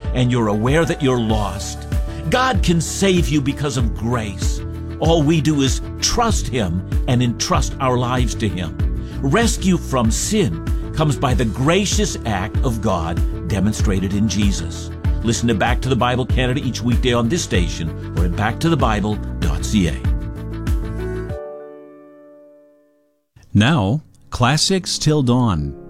and you're aware that you're lost. God can save you because of grace. All we do is trust Him and entrust our lives to Him. Rescue from sin comes by the gracious act of God demonstrated in Jesus. Listen to Back to the Bible Canada each weekday on this station or at backtothebible.ca. Now, Classics Till Dawn.